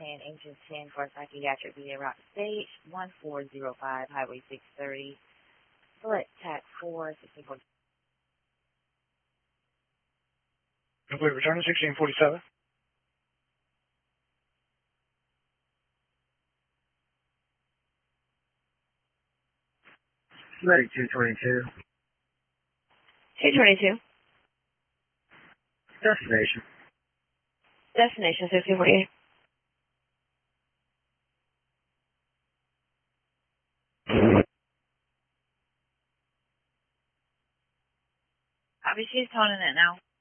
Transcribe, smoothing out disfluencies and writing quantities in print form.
10, engine 10 for psychiatric VA route stage, 1405, Highway 630, select TAC 4, 1647. Complete return to 1647. Ready 222. 222. Destination. Destination 1648. Obviously, she's calling it now.